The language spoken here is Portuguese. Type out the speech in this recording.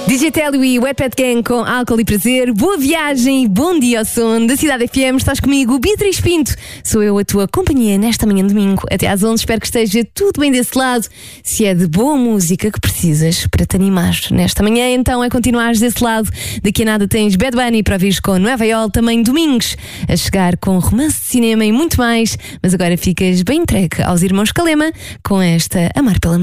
DJ Télio e Wet Pet Gang com álcool e prazer. Boa viagem e bom dia ao som da Cidade FM. Estás comigo, Beatriz Pinto. Sou eu a tua companhia nesta manhã de domingo até às 11. Espero que esteja tudo bem desse lado. Se é de boa música que precisas para te animar nesta manhã, então é continuares desse lado. Daqui a nada tens Bad Bunny para ouvires com Nueva York, também domingos a chegar com romance de cinema e muito mais. Mas agora ficas bem entregue aos irmãos Calema com esta Amar pela Manhã.